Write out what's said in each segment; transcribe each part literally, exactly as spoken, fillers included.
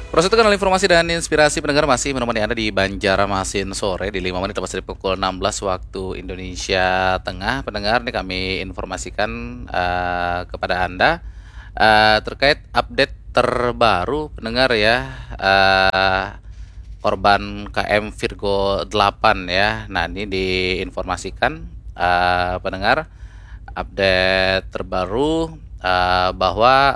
Proses itu kenal informasi dan inspirasi pendengar masih menemani Anda di Banjarmasin sore di lima menit tepat dari pukul enam belas waktu Indonesia Tengah. Pendengar, ini kami informasikan uh, kepada Anda uh, terkait update terbaru pendengar ya, uh, korban K M Virgo delapan ya. Nah, ini diinformasikan uh, pendengar update terbaru uh, bahwa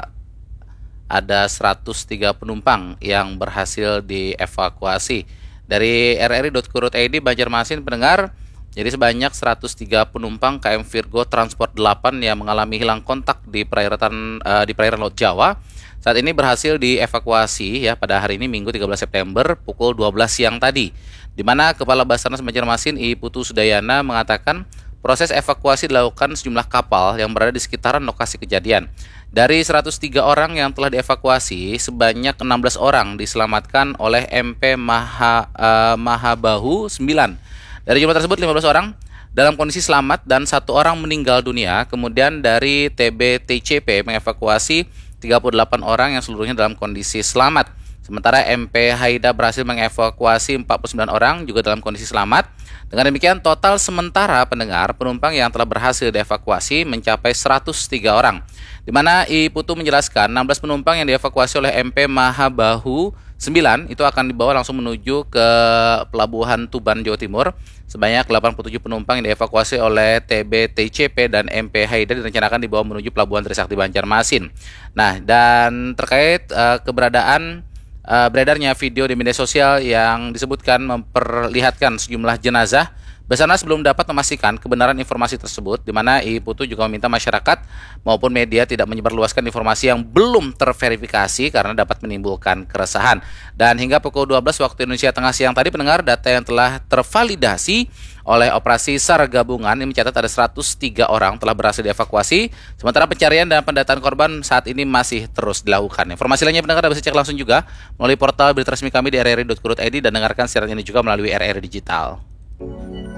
ada seratus tiga penumpang yang berhasil dievakuasi dari r r i titik co titik i d Banjarmasin pendengar. Jadi sebanyak seratus tiga penumpang K M Virgo Transport delapan yang mengalami hilang kontak di perairan uh, di perairan Laut Jawa saat ini berhasil dievakuasi ya pada hari ini Minggu tiga belas September pukul dua belas siang tadi, di mana Kepala Basarnas Banjarmasin I Putu Sudayana mengatakan proses evakuasi dilakukan sejumlah kapal yang berada di sekitaran lokasi kejadian. Dari seratus tiga orang yang telah dievakuasi, sebanyak enam belas orang diselamatkan oleh M P Maha, uh, Mahabahu sembilan. Dari jumlah tersebut, lima belas orang dalam kondisi selamat dan satu orang meninggal dunia. Kemudian dari T B T C P mengevakuasi tiga puluh delapan orang yang seluruhnya dalam kondisi selamat. Sementara M P Haida berhasil mengevakuasi empat puluh sembilan orang juga dalam kondisi selamat. Dengan demikian, total sementara pendengar penumpang yang telah berhasil dievakuasi mencapai seratus tiga orang. Di mana I Putu menjelaskan enam belas penumpang yang dievakuasi oleh M P Mahabahu sembilan itu akan dibawa langsung menuju ke Pelabuhan Tuban, Jawa Timur. Sebanyak delapan puluh tujuh penumpang yang dievakuasi oleh T B T C P dan M P Haida direncanakan dibawa menuju Pelabuhan Trisakti Banjarmasin. Nah, dan terkait uh, keberadaan Uh, beredarnya video di media sosial yang disebutkan memperlihatkan sejumlah jenazah, Basarnas belum dapat memastikan kebenaran informasi tersebut, di mana I Putu juga meminta masyarakat maupun media tidak menyebarluaskan informasi yang belum terverifikasi karena dapat menimbulkan keresahan. Dan hingga pukul dua belas waktu Indonesia Tengah siang tadi pendengar, data yang telah tervalidasi oleh operasi SAR gabungan ini mencatat ada seratus tiga orang telah berhasil dievakuasi, sementara pencarian dan pendataan korban saat ini masih terus dilakukan. Informasi lainnya pendengar bisa cek langsung juga melalui portal berita resmi kami di r r i titik co titik i d dan dengarkan siaran ini juga melalui R R I Digital.